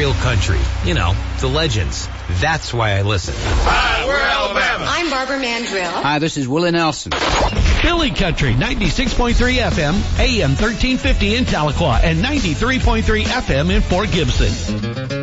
real country. You know, the legends. That's why I listen. Hi, we're Alabama. I'm Barbara Mandrill. Hi, this is Willie Nelson. Philly Country, 96.3 FM, AM 1350 in Tahlequah, and 93.3 FM in Fort Gibson.